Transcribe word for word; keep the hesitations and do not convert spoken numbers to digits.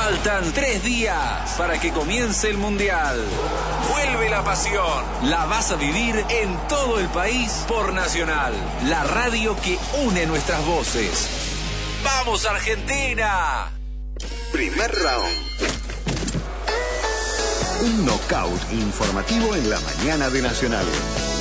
Faltan tres días para que comience el Mundial. Vuelve la pasión. La vas a vivir en todo el país por Nacional, la radio que une nuestras voces. ¡Vamos, Argentina! Primer round. Un knockout informativo en la mañana de Nacional.